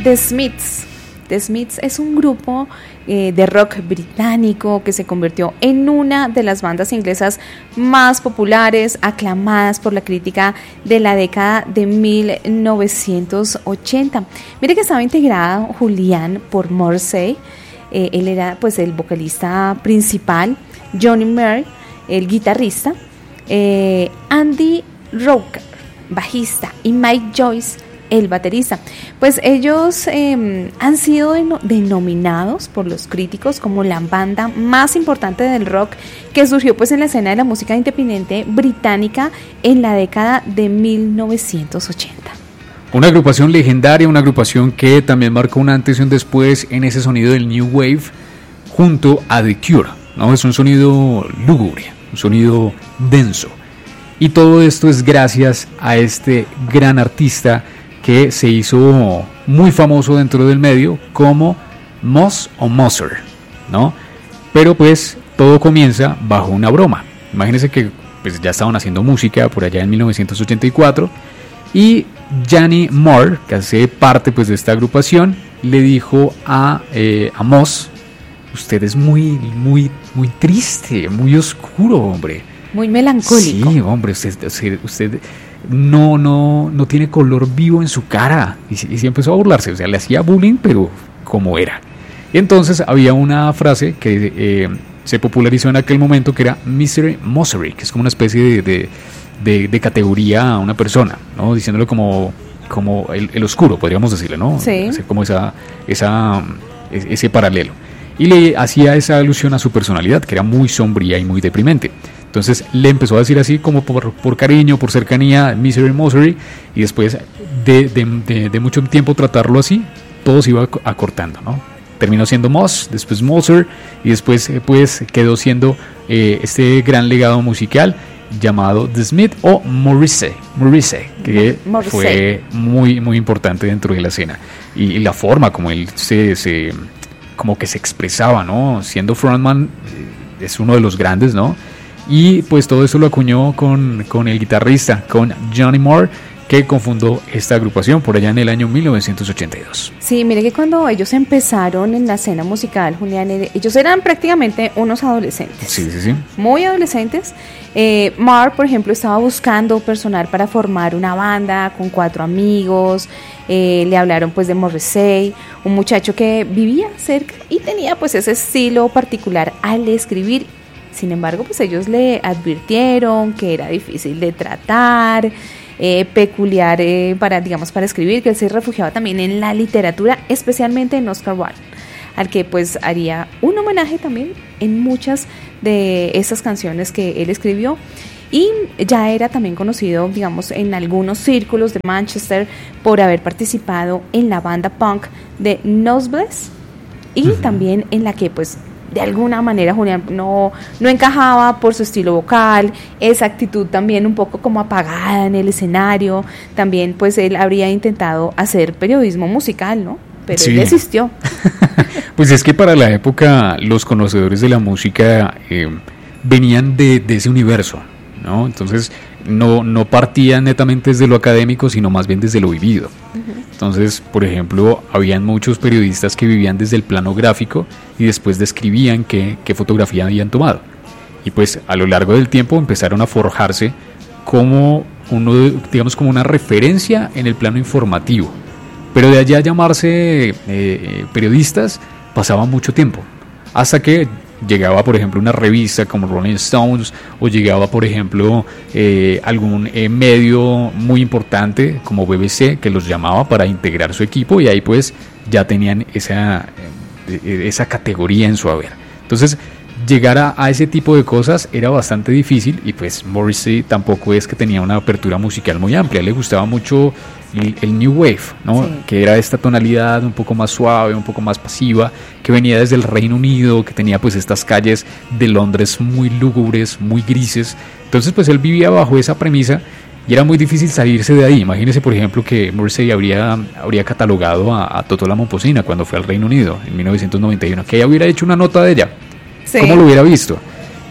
The Smiths. The Smiths es un grupo de rock británico que se convirtió en una de las bandas inglesas más populares, aclamadas por la crítica de la década de 1980. Mire que estaba integrada, Julián, por Morrissey. Él era pues el vocalista principal, Johnny Marr, el guitarrista, Andy Roker, bajista, y Mike Joyce, el baterista. Pues ellos han sido denominados por los críticos como la banda más importante del rock que surgió pues en la escena de la música independiente británica en la década de 1980. Una agrupación legendaria, una agrupación que también marcó un antes y un después en ese sonido del New Wave junto a The Cure, ¿no? Es un sonido lúgubre, un sonido denso. Y todo esto es gracias a este gran artista que se hizo muy famoso dentro del medio como Moss o Mosser, ¿no? Pero pues todo comienza bajo una broma. Imagínense que pues ya estaban haciendo música por allá en 1984 y Johnny Marr, que hace parte pues de esta agrupación, le dijo a Moss: usted es muy triste, muy oscuro, hombre. Muy melancólico. Sí, hombre, usted no tiene color vivo en su cara. Y se empezó a burlarse, o sea, le hacía bullying, pero como era. Y entonces había una frase que se popularizó en aquel momento, que era Mr. Mossery, que es como una especie de categoría a una persona, ¿no? Diciéndole como el oscuro, podríamos decirle, ¿no? Sí. Como ese paralelo. Y le hacía esa alusión a su personalidad, que era muy sombría y muy deprimente. Entonces le empezó a decir así como por cariño, por cercanía, Misery Mossery, y después de mucho tiempo tratarlo así, todo se iba acortando, ¿no? Terminó siendo Moss, después Mosser, y después pues quedó siendo este gran legado musical llamado The Smith o Morrissey, que fue muy importante dentro de la escena. Y la forma como él como que se expresaba, ¿no? Siendo frontman, es uno de los grandes, ¿no? Y pues todo eso lo acuñó con el guitarrista, con Johnny Marr, que confundó esta agrupación por allá en el año 1982. Sí, mire que cuando ellos empezaron en la escena musical, Julián, ellos eran prácticamente unos adolescentes. Sí. Muy adolescentes. Marr, por ejemplo, estaba buscando personal para formar una banda con 4 amigos. Le hablaron pues de Morrissey, un muchacho que vivía cerca y tenía pues ese estilo particular al escribir. Sin embargo, pues ellos le advirtieron que era difícil de tratar, peculiar para escribir, que él se refugiaba también en la literatura, especialmente en Oscar Wilde, al que pues haría un homenaje también en muchas de esas canciones que él escribió. Y ya era también conocido, digamos, en algunos círculos de Manchester por haber participado en la banda punk de Nosebleed y también en la que pues de alguna manera Julián no encajaba por su estilo vocal, esa actitud también un poco como apagada en el escenario. También pues él habría intentado hacer periodismo musical, ¿no? Pero sí, él desistió. Pues es que para la época los conocedores de la música venían de ese universo, ¿no? Entonces no partían netamente desde lo académico, sino más bien desde lo vivido. Entonces, por ejemplo, habían muchos periodistas que vivían desde el plano gráfico y después describían qué fotografía habían tomado. Y pues a lo largo del tiempo empezaron a forjarse como como una referencia en el plano informativo. Pero de allá a llamarse periodistas pasaba mucho tiempo, hasta que llegaba, por ejemplo, una revista como Rolling Stones, o llegaba, por ejemplo, algún medio muy importante como BBC, que los llamaba para integrar su equipo, y ahí pues ya tenían esa categoría en su haber. Entonces, llegar a ese tipo de cosas era bastante difícil, y pues Morrissey tampoco es que tenía una apertura musical muy amplia. Le gustaba mucho el New Wave, ¿no? Sí. Que era esta tonalidad un poco más suave, un poco más pasiva, que venía desde el Reino Unido, que tenía pues estas calles de Londres muy lúgubres, muy grises. Entonces pues él vivía bajo esa premisa y era muy difícil salirse de ahí. Imagínese, por ejemplo, que Morrissey habría catalogado a Totò la Momposina cuando fue al Reino Unido en 1991, que ella hubiera hecho una nota de ella. Sí. ¿Cómo lo hubiera visto?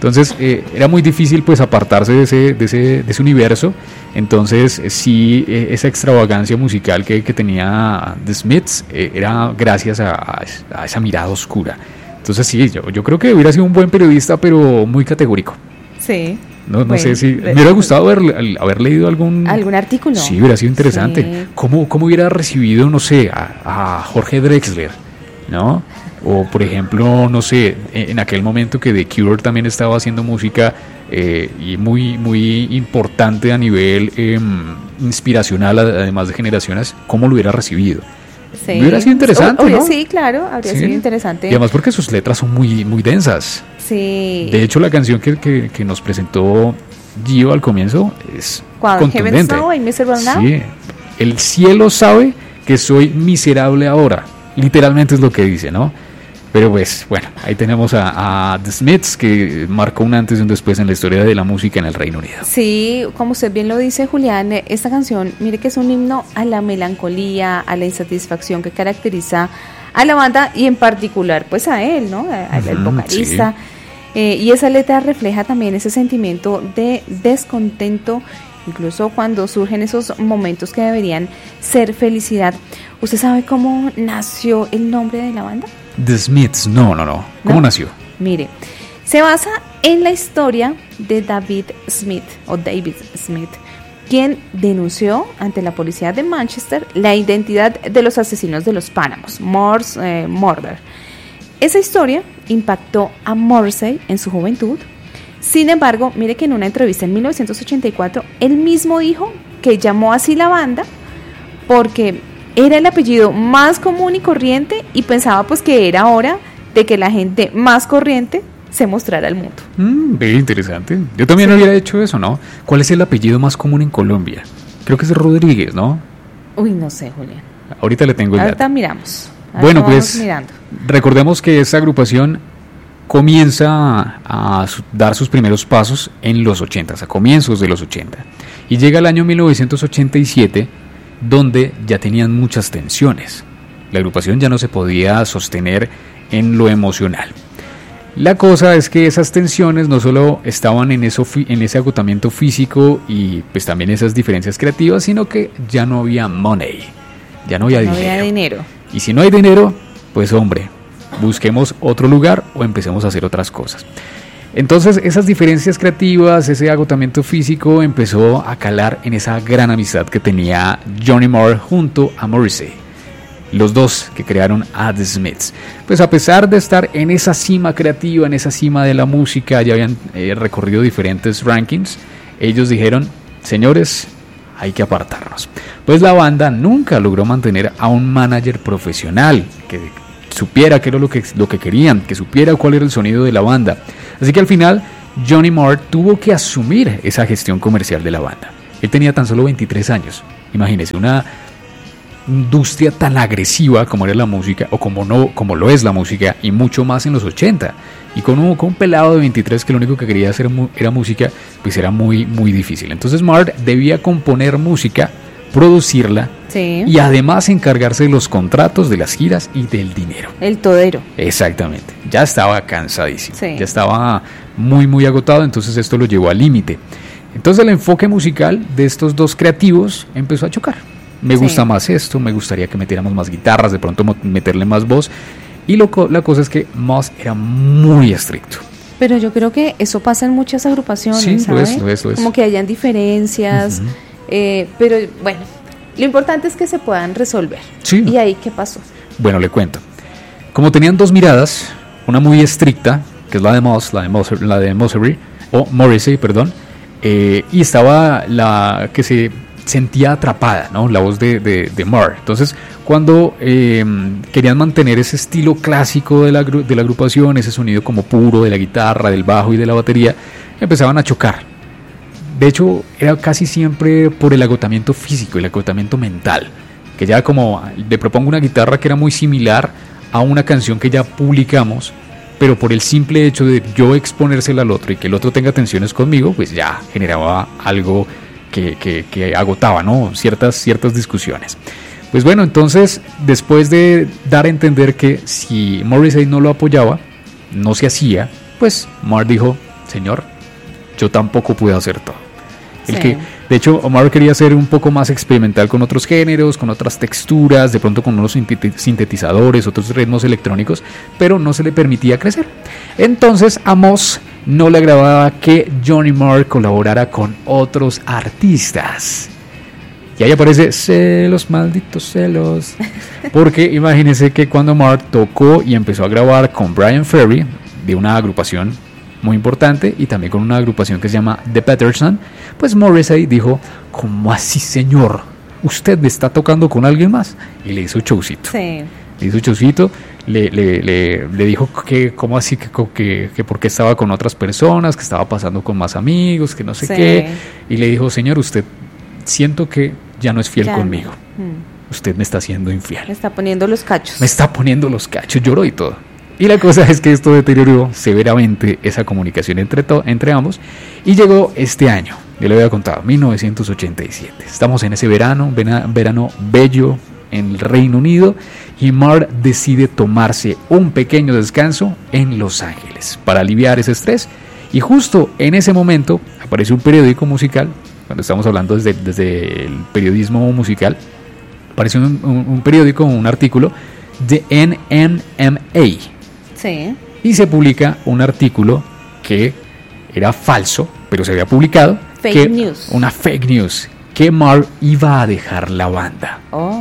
Entonces era muy difícil pues apartarse de ese universo. Entonces sí, esa extravagancia musical que tenía The Smiths era gracias a esa mirada oscura. Entonces sí, yo creo que hubiera sido un buen periodista, pero muy categórico. Sí. No sé si me hubiera gustado haber leído algún artículo. Sí, hubiera sido interesante. Sí. ¿Cómo hubiera recibido, no sé, a Jorge Drexler, ¿no? O por ejemplo, no sé, en aquel momento que The Cure también estaba haciendo música y muy importante a nivel inspiracional, además de generaciones, ¿cómo lo hubiera recibido? Sí. Hubiera sido interesante, ¿no? Sí, claro, habría sido interesante. Y además porque sus letras son muy densas. Sí. De hecho, la canción que nos presentó Gio al comienzo es contundente. Sí. El cielo sabe que soy miserable ahora. Literalmente es lo que dice, ¿no? Pero pues, bueno, ahí tenemos a The Smiths, que marcó un antes y un después en la historia de la música en el Reino Unido. Sí, como usted bien lo dice, Julián, esta canción, mire que es un himno a la melancolía, a la insatisfacción que caracteriza a la banda y en particular pues a él, ¿no? Al vocalista. Sí. Y esa letra refleja también ese sentimiento de descontento, incluso cuando surgen esos momentos que deberían ser felicidad. ¿Usted sabe cómo nació el nombre de la banda? The Smiths, no. ¿Cómo nació? Mire, se basa en la historia de David Smith, quien denunció ante la policía de Manchester la identidad de los asesinos de los Pánamos, Murder. Esa historia impactó a Morrissey en su juventud. Sin embargo, mire que en una entrevista en 1984, él mismo dijo que llamó así la banda porque era el apellido más común y corriente y pensaba pues que era hora de que la gente más corriente se mostrara al mundo. Bien interesante. Yo también hubiera hecho eso, ¿no? ¿Cuál es el apellido más común en Colombia? Creo que es Rodríguez, ¿no? Uy, no sé, Julián. Ahorita le tengo el dato. Ahorita miramos. Bueno, pues recordemos que esta agrupación comienza a dar sus primeros pasos en los 80, a comienzos de los 80. Y llega el año 1987, donde ya tenían muchas tensiones. La agrupación ya no se podía sostener en lo emocional. La cosa es que esas tensiones no solo estaban en ese agotamiento físico y pues también esas diferencias creativas, sino que ya no había money, ya no había dinero. Y si no hay dinero, pues hombre, busquemos otro lugar o empecemos a hacer otras cosas. Entonces esas diferencias creativas, ese agotamiento físico empezó a calar en esa gran amistad que tenía Johnny Marr junto a Morrissey, los dos que crearon a The Smiths. Pues a pesar de estar en esa cima creativa, en esa cima de la música, ya habían recorrido diferentes rankings, ellos dijeron, señores, hay que apartarnos. Pues la banda nunca logró mantener a un manager profesional que supiera qué era lo que querían, que supiera cuál era el sonido de la banda. Así que al final Johnny Marr tuvo que asumir esa gestión comercial de la banda. Él tenía tan solo 23 años. Imagínense, una industria tan agresiva como era la música, o como lo es la música, y mucho más en los 80. Y con un pelado de 23 que lo único que quería hacer era música, pues era muy difícil. Entonces Marr debía componer música, producirla, sí, y además encargarse de los contratos, de las giras y del dinero. El todero. Exactamente. Ya estaba cansadísimo. Sí. Ya estaba muy agotado, entonces esto lo llevó al límite. Entonces el enfoque musical de estos dos creativos empezó a chocar. Me gusta más esto, me gustaría que metiéramos más guitarras, de pronto meterle más voz. Y la cosa es que Moss era muy estricto. Pero yo creo que eso pasa en muchas agrupaciones, sí, ¿sabes? Lo es. Como que hayan diferencias, pero bueno, lo importante es que se puedan resolver. Sí. ¿Y ahí qué pasó? Bueno, le cuento. Como tenían dos miradas, una muy estricta, que es la de Morrissey, y estaba la que se sentía atrapada, ¿no? La voz de Marr. Entonces, cuando querían mantener ese estilo clásico de la agrupación, ese sonido como puro de la guitarra, del bajo y de la batería, empezaban a chocar. De hecho, era casi siempre por el agotamiento físico, el agotamiento mental, que ya como le propongo una guitarra que era muy similar a una canción que ya publicamos, pero por el simple hecho de yo exponérsela al otro y que el otro tenga tensiones conmigo, pues ya generaba algo que agotaba, ¿no? Ciertas discusiones. Pues bueno, entonces, después de dar a entender que si Morrissey no lo apoyaba, no se hacía, pues Marr dijo, señor, yo tampoco puedo hacer todo. Sí. De hecho, Omar quería ser un poco más experimental con otros géneros, con otras texturas, de pronto con unos sintetizadores, otros ritmos electrónicos, pero no se le permitía crecer. Entonces a Moss no le agradaba que Johnny Marr colaborara con otros artistas. Y ahí aparece celos, malditos celos. Porque imagínense que cuando Marr tocó y empezó a grabar con Bryan Ferry, de una agrupación muy importante, y también con una agrupación que se llama The Patterson, pues Morrissey dijo, ¿cómo así, señor? ¿Usted está tocando con alguien más? Y le hizo showcito. Sí. Le hizo showcito, le dijo que cómo así, que porque estaba con otras personas, que estaba pasando con más amigos, que no sé qué. Y le dijo, señor, usted siento que ya no es fiel conmigo. Usted me está haciendo infiel. Me está poniendo los cachos. Me está poniendo los cachos, lloró y todo. Y la cosa es que esto deterioró severamente esa comunicación entre ambos. Y llegó este año, yo le había contado, 1987. Estamos en ese verano bello en el Reino Unido. Y Marr decide tomarse un pequeño descanso en Los Ángeles para aliviar ese estrés. Y justo en ese momento aparece un periódico musical, cuando estamos hablando desde el periodismo musical, aparece un periódico, un artículo de NMA. Sí. Y se publica un artículo que era falso, pero se había publicado. Una fake news, que Marr iba a dejar la banda.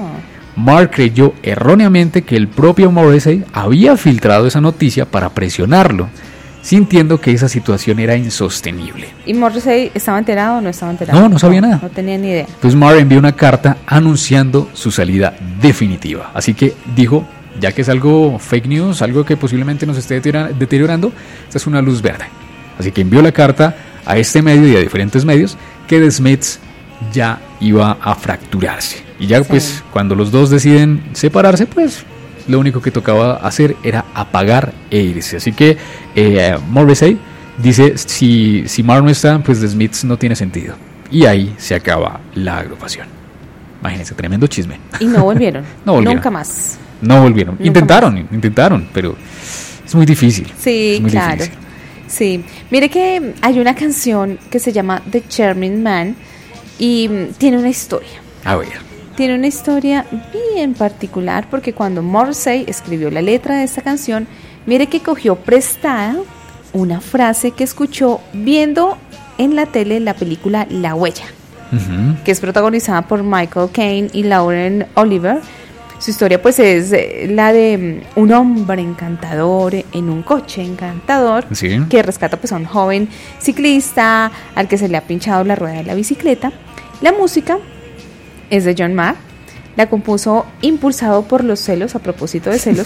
Marr creyó erróneamente que el propio Morrissey había filtrado esa noticia para presionarlo, sintiendo que esa situación era insostenible. ¿Y Morrissey estaba enterado o no estaba enterado? No, no sabía nada. No tenía ni idea. Entonces Marr envió una carta anunciando su salida definitiva. Así que dijo, ya que es algo fake news, algo que posiblemente nos esté deteriorando, esta es una luz verde. Así que envió la carta a este medio y a diferentes medios que The Smiths ya iba a fracturarse. Y ya pues cuando los dos deciden separarse, pues lo único que tocaba hacer era apagar e irse. Así que Morrissey dice, si Marr no está, pues The Smiths no tiene sentido. Y ahí se acaba la agrupación. Imagínense, tremendo chisme. Y no volvieron. No volvieron. Nunca más. No volvieron. Intentaron, pero es muy difícil. Sí, es muy claro. difícil. Sí. Mire que hay una canción que se llama The Charming Man y tiene una historia. A ver. Tiene una historia bien particular porque cuando Morrissey escribió la letra de esta canción, mire que cogió prestada una frase que escuchó viendo en la tele la película La Huella, que es protagonizada por Michael Caine y Lauren Oliver. Su historia pues es la de un hombre encantador en un coche encantador, sí, que rescata pues a un joven ciclista al que se le ha pinchado la rueda de la bicicleta. La música es de John Marr, la compuso impulsado por los celos, a propósito de celos,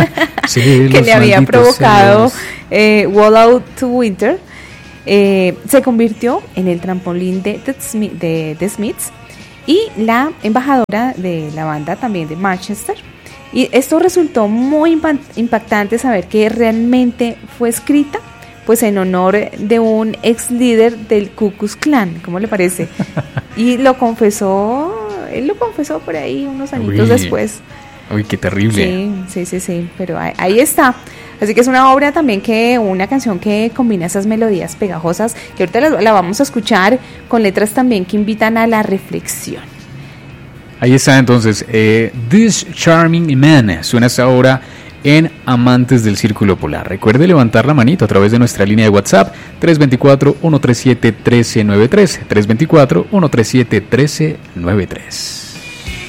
que le había provocado Wall Out to Winter. Se convirtió en el trampolín de The Smiths y la embajadora de la banda también de Manchester. Y esto resultó muy impactante saber que realmente fue escrita pues en honor de un ex líder del Ku Klux Klan. ¿Cómo le parece? Y él lo confesó por ahí unos añitos después. Uy, qué terrible. Sí, pero ahí está. Así que es una canción que combina esas melodías pegajosas, que ahorita la vamos a escuchar con letras también que invitan a la reflexión. Ahí está entonces, This Charming Man suena hasta ahora en Amantes del Círculo Polar. Recuerde levantar la manito a través de nuestra línea de WhatsApp 324-137-1393, 324-137-1393.